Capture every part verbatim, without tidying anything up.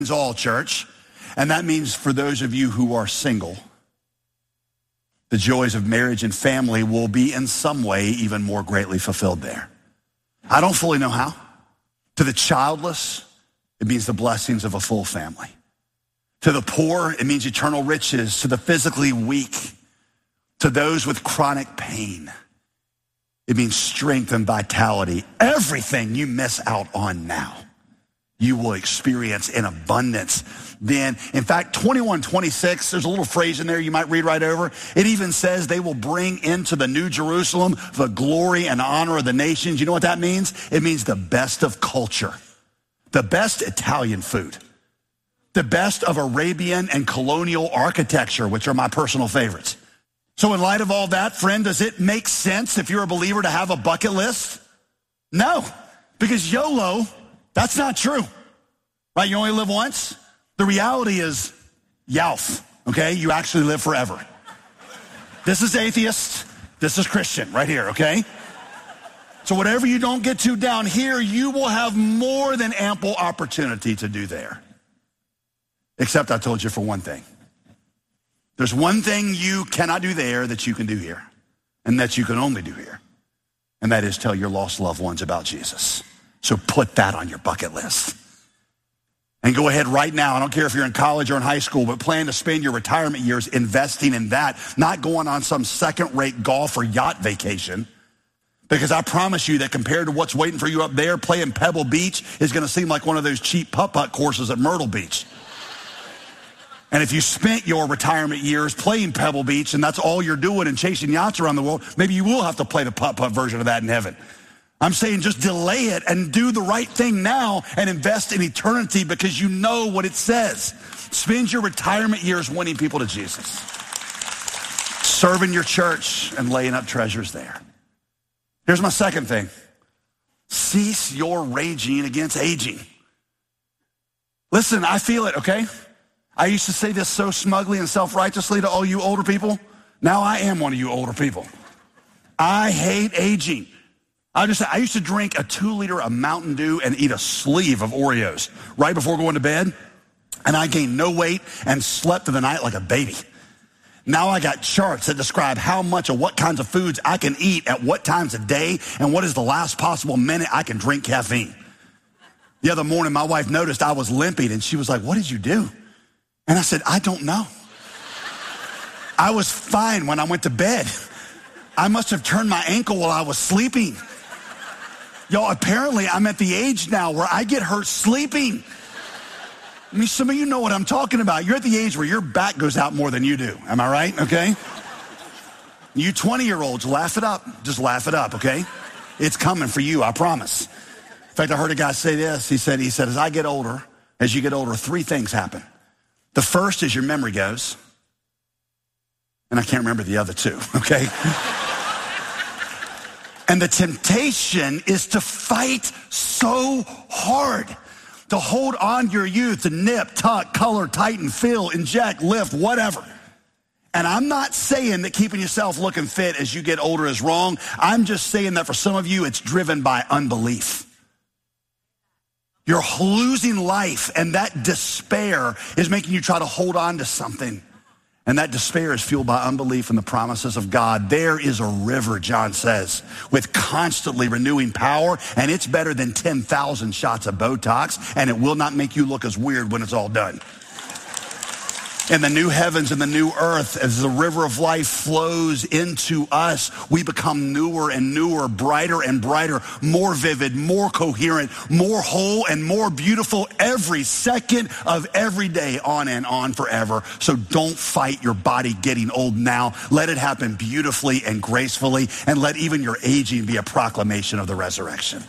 all, church. And that means for those of you who are single, the joys of marriage and family will be in some way even more greatly fulfilled there. I don't fully know how. To the childless, it means the blessings of a full family. To the poor, it means eternal riches. To the physically weak, to those with chronic pain, it means strength and vitality. Everything you miss out on now, you will experience in abundance then. In fact, twenty-one twenty-six, there's a little phrase in there you might read right over. It even says they will bring into the New Jerusalem the glory and honor of the nations. You know what that means? It means the best of culture, the best Italian food, the best of Arabian and colonial architecture, which are my personal favorites. So in light of all that, friend, does it make sense if you're a believer to have a bucket list? No, because YOLO, that's not true, right? You only live once. The reality is, yowf, okay? You actually live forever. This is atheist. This is Christian right here, okay? So whatever you don't get to down here, you will have more than ample opportunity to do there. Except I told you for one thing. There's one thing you cannot do there that you can do here, and that you can only do here, and that is tell your lost loved ones about Jesus. So put that on your bucket list. And go ahead right now. I don't care if you're in college or in high school, but plan to spend your retirement years investing in that, not going on some second-rate golf or yacht vacation. Because I promise you that compared to what's waiting for you up there, playing Pebble Beach is going to seem like one of those cheap putt-putt courses at Myrtle Beach. And if you spent your retirement years playing Pebble Beach and that's all you're doing and chasing yachts around the world, maybe you will have to play the putt-putt version of that in heaven. I'm saying just delay it and do the right thing now and invest in eternity because you know what it says. Spend your retirement years winning people to Jesus, serving your church and laying up treasures there. Here's my second thing. Cease your raging against aging. Listen, I feel it, okay? I used to say this so smugly and self-righteously to all you older people. Now I am one of you older people. I hate aging. I just I used to drink a two liter of Mountain Dew and eat a sleeve of Oreos right before going to bed. And I gained no weight and slept through the night like a baby. Now I got charts that describe how much of what kinds of foods I can eat at what times a day and what is the last possible minute I can drink caffeine. The other morning, my wife noticed I was limping and she was like, "What did you do?" And I said, "I don't know. I was fine when I went to bed. I must have turned my ankle while I was sleeping." Y'all, apparently I'm at the age now where I get hurt sleeping. I mean, some of you know what I'm talking about. You're at the age where your back goes out more than you do. Am I right? Okay? You twenty-year-olds, laugh it up. Just laugh it up, okay? It's coming for you, I promise. In fact, I heard a guy say this. He said, he said, as I get older, as you get older, three things happen. The first is your memory goes. And I can't remember the other two, okay? And the temptation is to fight so hard, to hold on to your youth, to nip, tuck, color, tighten, fill, inject, lift, whatever. And I'm not saying that keeping yourself looking fit as you get older is wrong. I'm just saying that for some of you, it's driven by unbelief. You're losing life, and that despair is making you try to hold on to something. And that despair is fueled by unbelief in the promises of God. There is a river, John says, with constantly renewing power, and it's better than ten thousand shots of Botox, and it will not make you look as weird when it's all done. In the new heavens and the new earth, as the river of life flows into us, we become newer and newer, brighter and brighter, more vivid, more coherent, more whole and more beautiful every second of every day, on and on forever. So don't fight your body getting old now. Let it happen beautifully and gracefully, and let even your aging be a proclamation of the resurrection.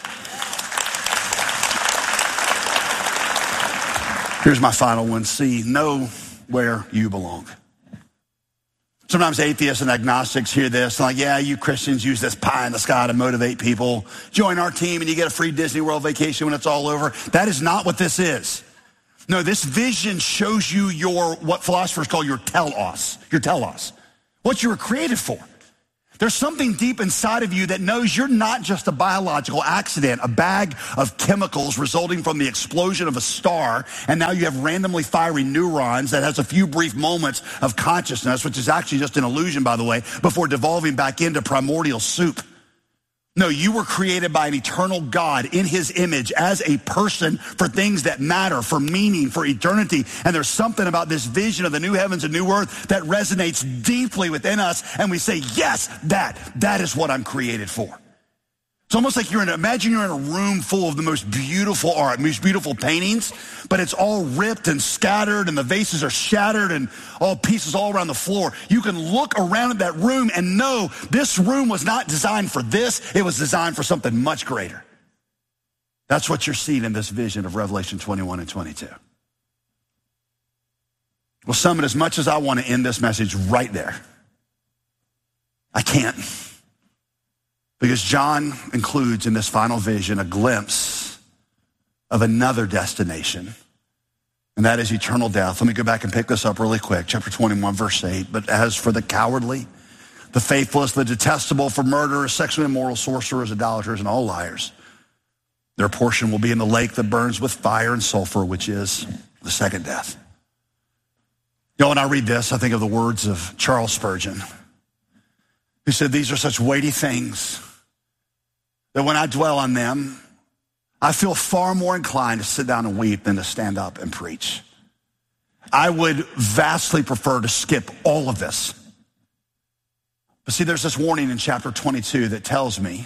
Here's my final one. C, know where you belong. Sometimes atheists and agnostics hear this, and like, yeah, you Christians use this pie in the sky to motivate people. Join our team and you get a free Disney World vacation when it's all over. That is not what this is. No, this vision shows you your, what philosophers call your telos, your telos, what you were created for. There's something deep inside of you that knows you're not just a biological accident, a bag of chemicals resulting from the explosion of a star, and now you have randomly firing neurons that has a few brief moments of consciousness, which is actually just an illusion, by the way, before devolving back into primordial soup. No, you were created by an eternal God in his image as a person for things that matter, for meaning, for eternity. And there's something about this vision of the new heavens and new earth that resonates deeply within us. And we say, yes, that, that is what I'm created for. It's almost like you're in, imagine you're in a room full of the most beautiful art, most beautiful paintings, but it's all ripped and scattered and the vases are shattered and all pieces all around the floor. You can look around at that room and know this room was not designed for this. It was designed for something much greater. That's what you're seeing in this vision of Revelation twenty-one and twenty-two. Well, Summit, as much as I want to end this message right there, I can't. Because John includes in this final vision a glimpse of another destination, and that is eternal death. Let me go back and pick this up really quick. Chapter twenty-one, verse eight. But as for the cowardly, the faithless, the detestable, for murderers, sexually immoral, sorcerers, idolaters, and all liars, their portion will be in the lake that burns with fire and sulfur, which is the second death. You know, when I read this, I think of the words of Charles Spurgeon, who said, these are such weighty things that when I dwell on them, I feel far more inclined to sit down and weep than to stand up and preach. I would vastly prefer to skip all of this. But see, there's this warning in chapter twenty-two that tells me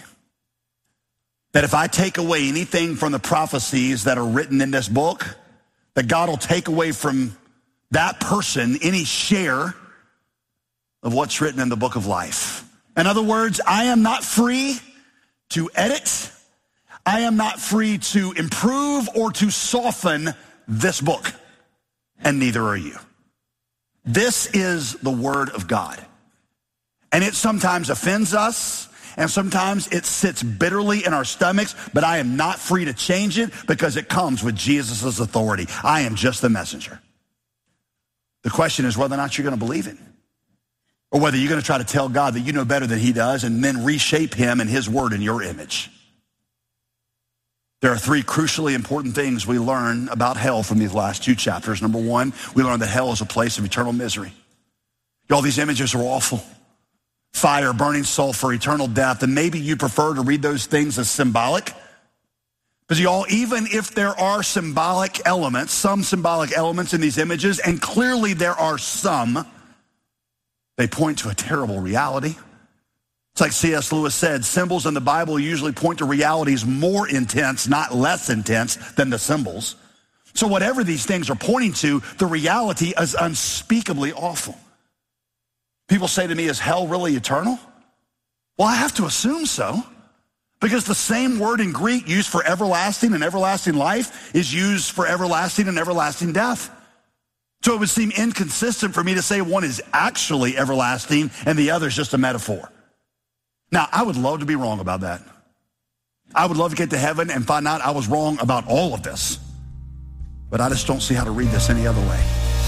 that if I take away anything from the prophecies that are written in this book, that God will take away from that person any share of what's written in the book of life. In other words, I am not free to edit. I am not free to improve or to soften this book, and neither are you. This is the word of God. And it sometimes offends us, and sometimes it sits bitterly in our stomachs, but I am not free to change it because it comes with Jesus' authority. I am just the messenger. The question is whether or not you're going to believe it, or whether you're going to try to tell God that you know better than he does and then reshape him and his word in your image. There are three crucially important things we learn about hell from these last two chapters. Number one, we learn that hell is a place of eternal misery. All these images are awful. Fire, burning sulfur, eternal death, and maybe you prefer to read those things as symbolic. Because y'all, even if there are symbolic elements, some symbolic elements in these images, and clearly there are some, they point to a terrible reality. It's like C S Lewis said, symbols in the Bible usually point to realities more intense, not less intense than the symbols. So whatever these things are pointing to, the reality is unspeakably awful. People say to me, is hell really eternal? Well, I have to assume so, because the same word in Greek used for everlasting and everlasting life is used for everlasting and everlasting death. So it would seem inconsistent for me to say one is actually everlasting and the other is just a metaphor. Now, I would love to be wrong about that. I would love to get to heaven and find out I was wrong about all of this. But I just don't see how to read this any other way.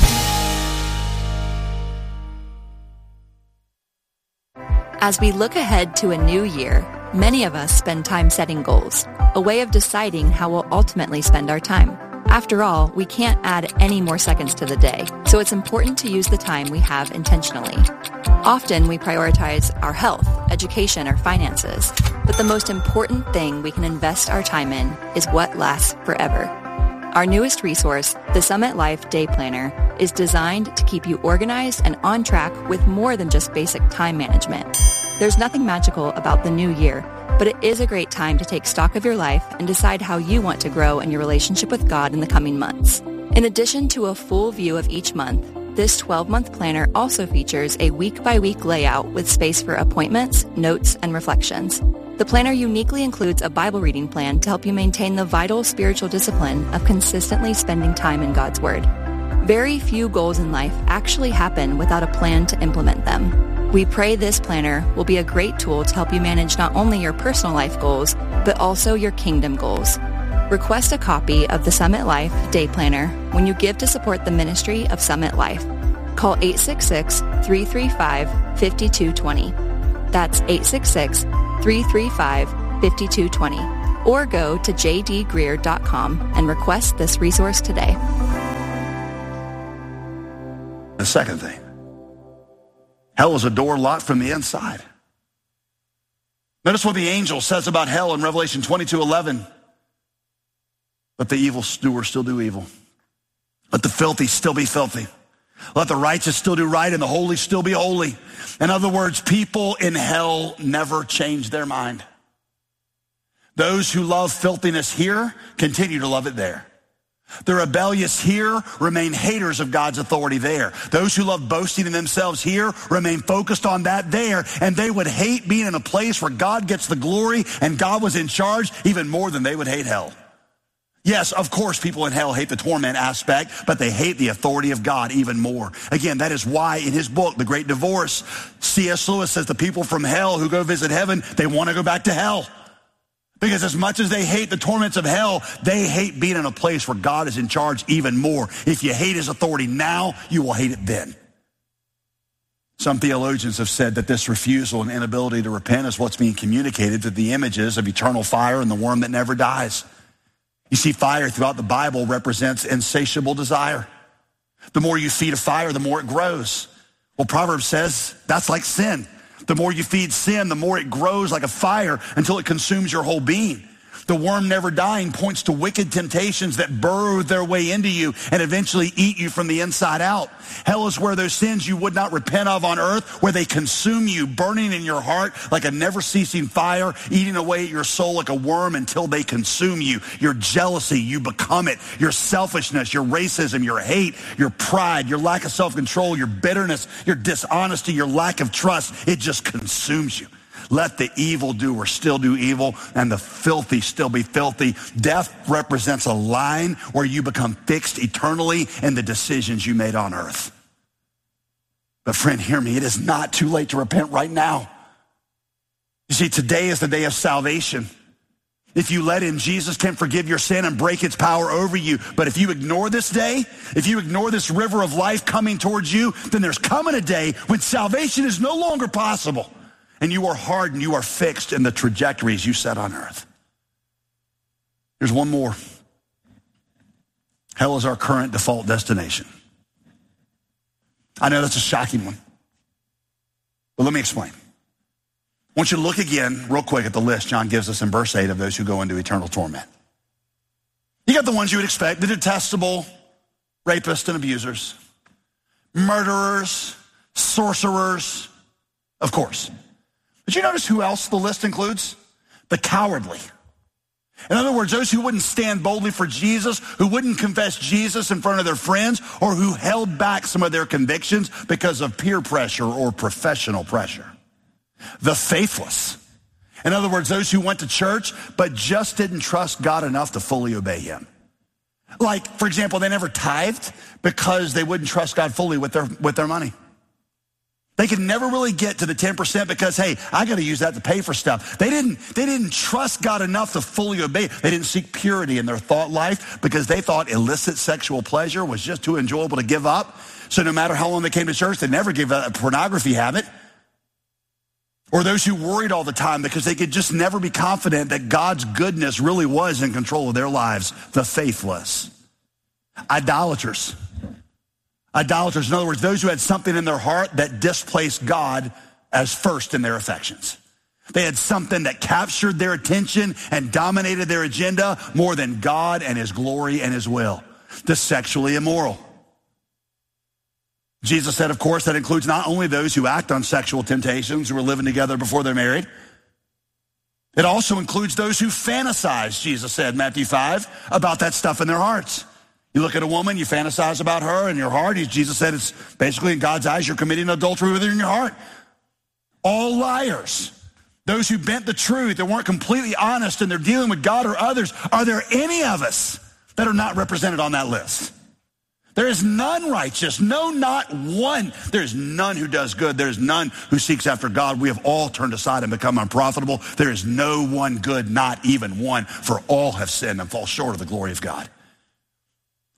As we look ahead to a new year, many of us spend time setting goals, a way of deciding how we'll ultimately spend our time. After all, we can't add any more seconds to the day, so it's important to use the time we have intentionally. Often we prioritize our health, education, or finances, but the most important thing we can invest our time in is what lasts forever. Our newest resource, the Summit Life Day Planner, is designed to keep you organized and on track with more than just basic time management. There's nothing magical about the new year, but it is a great time to take stock of your life and decide how you want to grow in your relationship with God in the coming months. In addition to a full view of each month, this twelve-month planner also features a week-by-week layout with space for appointments, notes, and reflections. The planner uniquely includes a Bible reading plan to help you maintain the vital spiritual discipline of consistently spending time in God's Word. Very few goals in life actually happen without a plan to implement them. We pray this planner will be a great tool to help you manage not only your personal life goals, but also your kingdom goals. Request a copy of the Summit Life Day Planner when you give to support the ministry of Summit Life. Call eight six six, three three five, five two two zero. That's eight six six, three three five, five two two zero. Or go to j d greer dot com and request this resource today. The second thing, hell is a door locked from the inside. Notice what the angel says about hell in Revelation twenty-two eleven. Let the evil doer still do evil. Let the filthy still be filthy. Let the righteous still do right and the holy still be holy. In other words, people in hell never change their mind. Those who love filthiness here continue to love it there. The rebellious here remain haters of God's authority there. Those who love boasting in themselves here remain focused on that there, and they would hate being in a place where God gets the glory and God was in charge even more than they would hate hell. Yes, of course, people in hell hate the torment aspect, but they hate the authority of God even more. Again, that is why in his book, The Great Divorce, C S Lewis says the people from hell who go visit heaven, they want to go back to hell. Because as much as they hate the torments of hell, they hate being in a place where God is in charge even more. If you hate his authority now, you will hate it then. Some theologians have said that this refusal and inability to repent is what's being communicated through the images of eternal fire and the worm that never dies. You see, fire throughout the Bible represents insatiable desire. The more you feed a fire, the more it grows. Well, Proverbs says that's like sin. The more you feed sin, the more it grows like a fire until it consumes your whole being. The worm never dying points to wicked temptations that burrow their way into you and eventually eat you from the inside out. Hell is where those sins you would not repent of on earth, where they consume you, burning in your heart like a never-ceasing fire, eating away at your soul like a worm until they consume you. Your jealousy, you become it. Your selfishness, your racism, your hate, your pride, your lack of self-control, your bitterness, your dishonesty, your lack of trust, it just consumes you. Let the evildoer still do evil and the filthy still be filthy. Death represents a line where you become fixed eternally in the decisions you made on earth. But friend, hear me. It is not too late to repent right now. You see, today is the day of salvation. If you let in, Jesus can forgive your sin and break its power over you. But if you ignore this day, if you ignore this river of life coming towards you, then there's coming a day when salvation is no longer possible. And you are hardened, you are fixed in the trajectories you set on earth. There's one more. Hell is our current default destination. I know that's a shocking one. But let me explain. I want you to look again real quick at the list John gives us in verse eight of those who go into eternal torment. You got the ones you would expect, the detestable rapists and abusers, murderers, sorcerers, of course. Did you notice who else the list includes? The cowardly. In other words, those who wouldn't stand boldly for Jesus, who wouldn't confess Jesus in front of their friends, or who held back some of their convictions because of peer pressure or professional pressure. The faithless. In other words, those who went to church but just didn't trust God enough to fully obey him. Like, for example, they never tithed because they wouldn't trust God fully with their, with their money. They could never really get to the ten percent because, hey, I got to use that to pay for stuff. They didn't, they didn't trust God enough to fully obey. They didn't seek purity in their thought life because they thought illicit sexual pleasure was just too enjoyable to give up. So no matter how long they came to church, they never gave up a pornography habit. Or those who worried all the time because they could just never be confident that God's goodness really was in control of their lives. The faithless. Idolaters. Idolaters, in other words, those who had something in their heart that displaced God as first in their affections. They had something that captured their attention and dominated their agenda more than God and his glory and his will. The sexually immoral. Jesus said, of course, that includes not only those who act on sexual temptations, who are living together before they're married. It also includes those who fantasize, Jesus said in Matthew five, about that stuff in their hearts. You look at a woman, you fantasize about her in your heart. Jesus said it's basically in God's eyes, you're committing adultery with her in your heart. All liars. Those who bent the truth and weren't completely honest and they're dealing with God or others. Are there any of us that are not represented on that list? There is none righteous, no, not one. There's none who does good. There's none who seeks after God. We have all turned aside and become unprofitable. There is no one good, not even one, for all have sinned and fall short of the glory of God.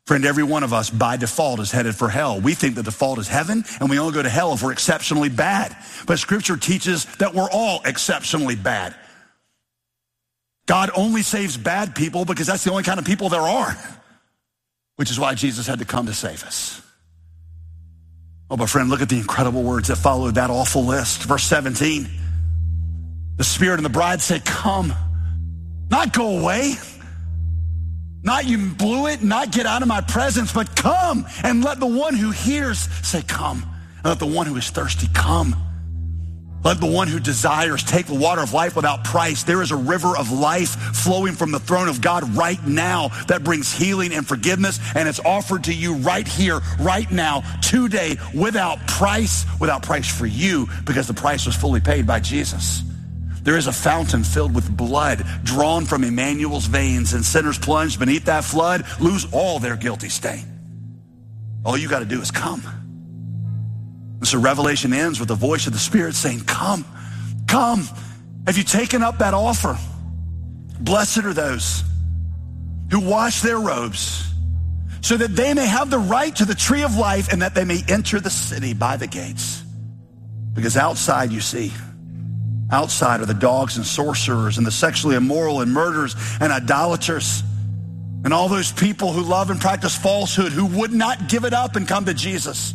Friend, every one of us by default is headed for hell. We think the default is heaven, and we only go to hell if we're exceptionally bad. But Scripture teaches that we're all exceptionally bad. God only saves bad people because that's the only kind of people there are, which is why Jesus had to come to save us. Oh, but friend, look at the incredible words that follow that awful list. Verse seventeen, the Spirit and the bride say, come, not go away. Not you blew it, not get out of my presence, but come and let the one who hears say come. And let the one who is thirsty come. Let the one who desires take the water of life without price. There is a river of life flowing from the throne of God right now that brings healing and forgiveness, and it's offered to you right here, right now, today, without price, without price for you, because the price was fully paid by Jesus. There is a fountain filled with blood drawn from Emmanuel's veins, and sinners plunged beneath that flood lose all their guilty stain. All you got to do is come. And so Revelation ends with the voice of the Spirit saying, come, come. Have you taken up that offer? Blessed are those who wash their robes so that they may have the right to the tree of life and that they may enter the city by the gates. Because outside, you see, outside are the dogs and sorcerers and the sexually immoral and murderers and idolaters and all those people who love and practice falsehood, who would not give it up and come to Jesus.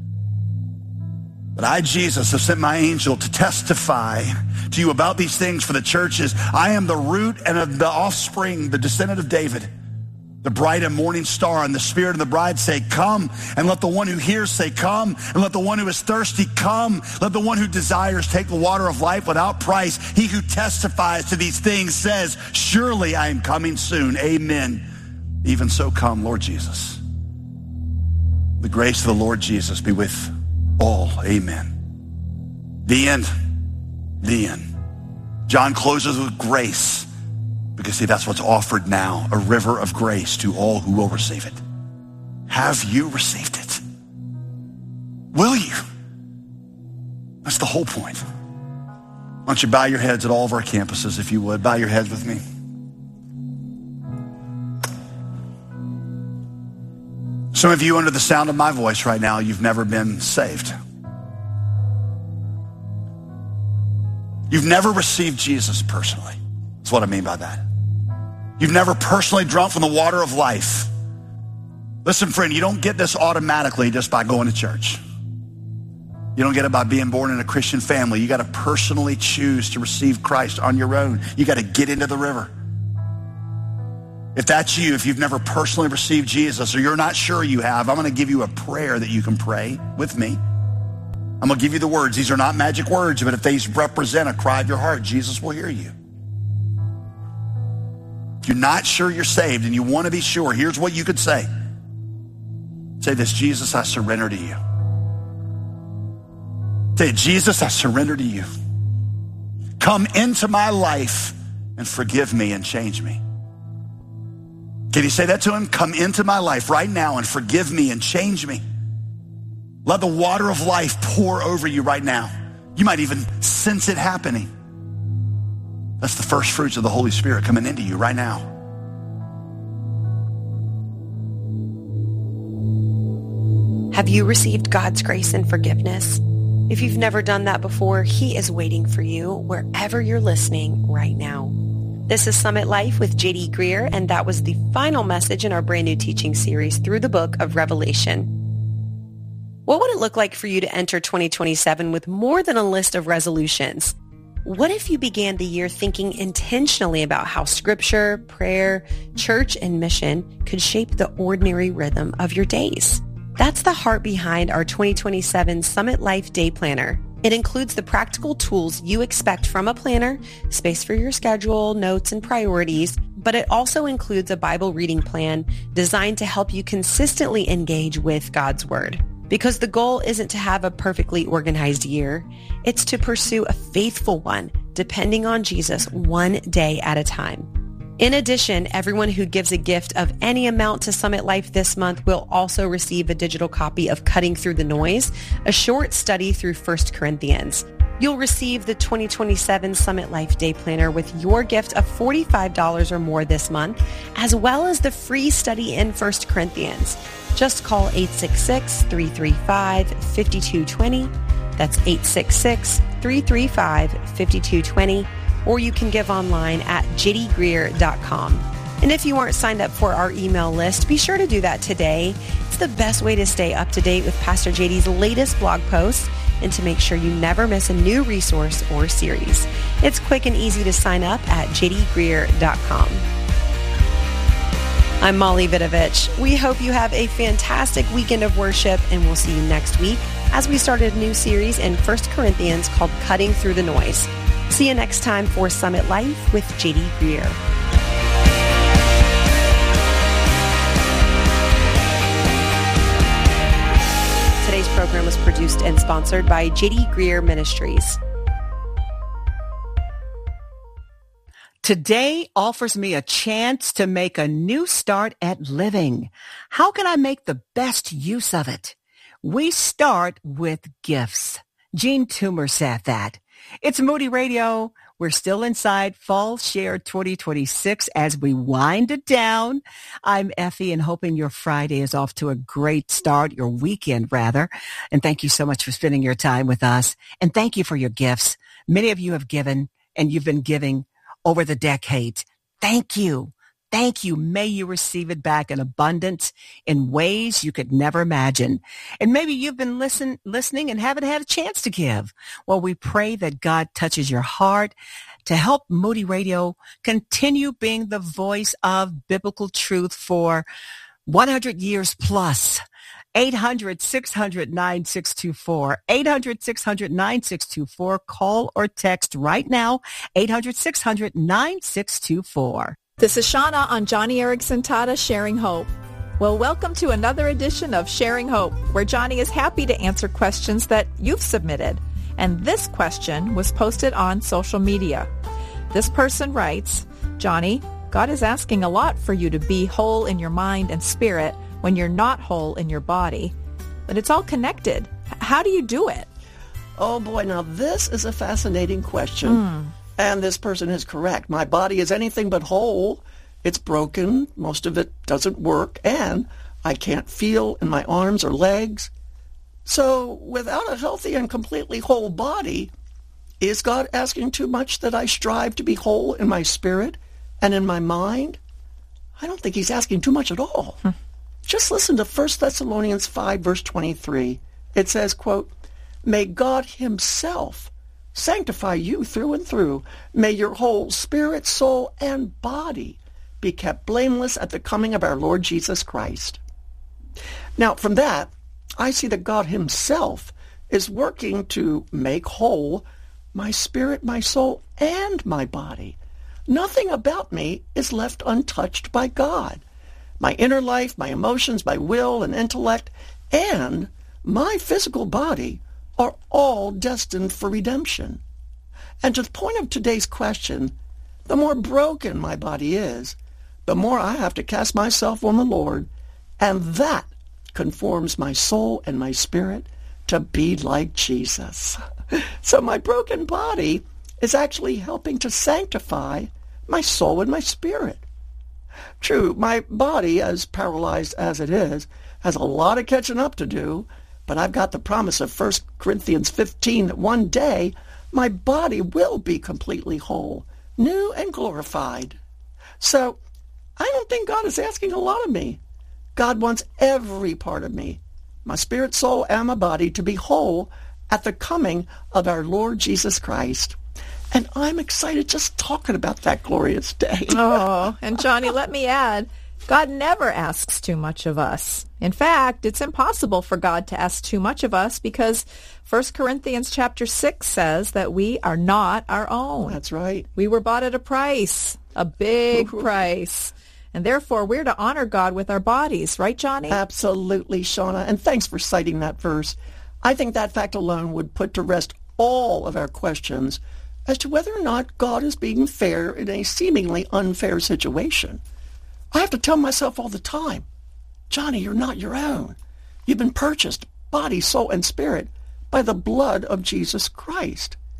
But I, Jesus, have sent my angel to testify to you about these things for the churches. I am the root and of the offspring, the descendant of David, the bright and morning star. And the Spirit and the bride say, come. And let the one who hears say, come. And let the one who is thirsty come. Let the one who desires take the water of life without price. He who testifies to these things says, surely I am coming soon. Amen. Even so come, Lord Jesus. The grace of the Lord Jesus be with all. Amen. The end. The end. John closes with grace. Because, see, that's what's offered now, a river of grace to all who will receive it. Have you received it? Will you? That's the whole point. Why don't you bow your heads at all of our campuses, if you would. Bow your heads with me. Some of you, under the sound of my voice right now, you've never been saved. You've never received Jesus personally. That's what I mean by that. You've never personally drunk from the water of life. Listen, friend, you don't get this automatically just by going to church. You don't get it by being born in a Christian family. You got to personally choose to receive Christ on your own. You got to get into the river. If that's you, if you've never personally received Jesus, or you're not sure you have, I'm going to give you a prayer that you can pray with me. I'm going to give you the words. These are not magic words, but if they represent a cry of your heart, Jesus will hear you. If you're not sure you're saved and you want to be sure, here's what you could say. Say this: Jesus, I surrender to you. Say, Jesus, I surrender to you. Come into my life and forgive me and change me. Can you say that to him? Come into my life right now and forgive me and change me. Let the water of life pour over you right now. You might even sense it happening. That's the first fruits of the Holy Spirit coming into you right now. Have you received God's grace and forgiveness? If you've never done that before, he is waiting for you wherever you're listening right now. This is Summit Life with J D Greer, and that was the final message in our brand new teaching series through the book of Revelation. What would it look like for you to enter twenty twenty-seven with more than a list of resolutions? What if you began the year thinking intentionally about how scripture, prayer, church, and mission could shape the ordinary rhythm of your days? That's the heart behind our twenty twenty-seven Summit Life Day Planner. It includes the practical tools you expect from a planner, space for your schedule, notes, and priorities, but it also includes a Bible reading plan designed to help you consistently engage with God's Word. Because the goal isn't to have a perfectly organized year, it's to pursue a faithful one, depending on Jesus one day at a time. In addition, everyone who gives a gift of any amount to Summit Life this month will also receive a digital copy of Cutting Through the Noise, a short study through First Corinthians. You'll receive the twenty twenty-seven Summit Life Day Planner with your gift of forty-five dollars or more this month, as well as the free study in First Corinthians. Just call eight six six, three three five, five two two zero. That's eight six six, three three five, five two two zero. Or you can give online at j d greer dot com. And if you aren't signed up for our email list, be sure to do that today. It's the best way to stay up to date with Pastor J D's latest blog posts and to make sure you never miss a new resource or series. It's quick and easy to sign up at j d greer dot com. I'm Molly Vidovich. We hope you have a fantastic weekend of worship, and we'll see you next week as we start a new series in First Corinthians called Cutting Through the Noise. See you next time for Summit Life with J D Greer. Today's program was produced and sponsored by J D Greer Ministries. Today offers me a chance to make a new start at living. How can I make the best use of it? We start with gifts. Gene Toomer said that. It's Moody Radio. We're still inside Fall Share twenty twenty-six as we wind it down. I'm Effie, and hoping your Friday is off to a great start, your weekend rather. And thank you so much for spending your time with us. And thank you for your gifts. Many of you have given, and you've been giving over the decades. Thank you. Thank you. May you receive it back in abundance in ways you could never imagine. And maybe you've been listen, listening and haven't had a chance to give. Well, we pray that God touches your heart to help Moody Radio continue being the voice of biblical truth for one hundred years plus. eight hundred, six hundred, nine six two four. eight hundred, six hundred, nine six two four. Call or text right now. eight hundred, six hundred, nine six two four. This is Shauna on Johnny Erickson Tata Sharing Hope. Well, welcome to another edition of Sharing Hope, where Johnny is happy to answer questions that you've submitted. And this question was posted on social media. This person writes, Johnny, God is asking a lot for you to be whole in your mind and spirit when you're not whole in your body. But it's all connected. How do you do it? Oh boy, now this is a fascinating question. Mm. And this person is correct. My body is anything but whole. It's broken. Most of it doesn't work. And I can't feel in my arms or legs. So without a healthy and completely whole body, is God asking too much that I strive to be whole in my spirit and in my mind? I don't think he's asking too much at all. Hmm. Just listen to First Thessalonians five, verse twenty-three. It says, quote, "May God himself sanctify you through and through. May your whole spirit, soul, and body be kept blameless at the coming of our Lord Jesus Christ." Now, from that, I see that God himself is working to make whole my spirit, my soul, and my body. Nothing about me is left untouched by God. My inner life, my emotions, my will and intellect, and my physical body are all destined for redemption. And to the point of today's question, the more broken my body is, the more I have to cast myself on the Lord, and that conforms my soul and my spirit to be like Jesus. So my broken body is actually helping to sanctify my soul and my spirit. True, my body, as paralyzed as it is, has a lot of catching up to do, but I've got the promise of First Corinthians fifteen that one day my body will be completely whole, new and glorified. So I don't think God is asking a lot of me. God wants every part of me, my spirit, soul, and my body, to be whole at the coming of our Lord Jesus Christ. And I'm excited just talking about that glorious day. Oh, and Johnny, let me add, God never asks too much of us. In fact, it's impossible for God to ask too much of us because First Corinthians chapter six says that we are not our own. That's right. We were bought at a price, a big price. And therefore, we're to honor God with our bodies. Right, Johnny? Absolutely, Shauna. And thanks for citing that verse. I think that fact alone would put to rest all of our questions as to whether or not God is being fair in a seemingly unfair situation. I have to tell myself all the time, Johnny, you're not your own. You've been purchased, body, soul, and spirit, by the blood of Jesus Christ.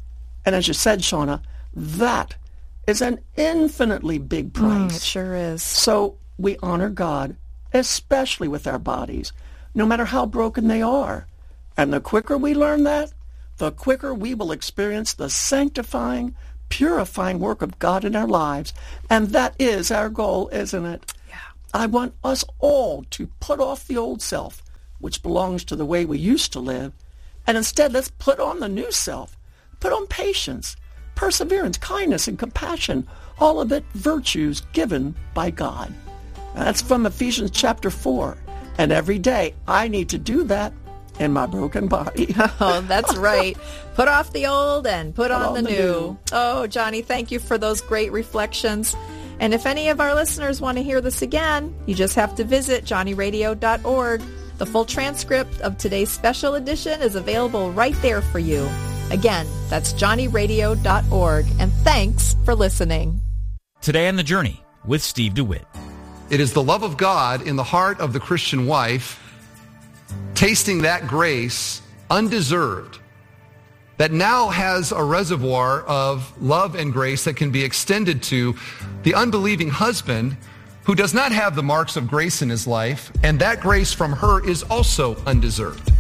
And as you said, Shauna, that is an infinitely big price. Mm, it sure is. So we honor God, especially with our bodies, no matter how broken they are. And the quicker we learn that, the quicker we will experience the sanctifying, purifying work of God in our lives. And that is our goal, isn't it? Yeah. I want us all to put off the old self, which belongs to the way we used to live, and instead let's put on the new self. Put on patience, perseverance, kindness, and compassion, all of it virtues given by God. That's from Ephesians chapter four. And every day I need to do that in my broken body. Oh, that's right. Put off the old and put, put on, on the, the new. new. Oh, Johnny, thank you for those great reflections. And if any of our listeners want to hear this again, you just have to visit johnny radio dot org. The full transcript of today's special edition is available right there for you. Again, that's johnny radio dot org. And thanks for listening. Today on The Journey with Steve DeWitt. It is the love of God in the heart of the Christian wife, tasting that grace undeserved, that now has a reservoir of love and grace that can be extended to the unbelieving husband who does not have the marks of grace in his life, and that grace from her is also undeserved.